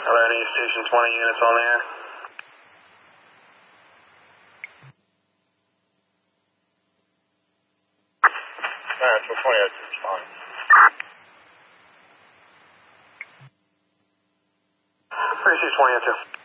Are there any Station 20 units on there? Alright, so 20 is fine. Station 20 answer.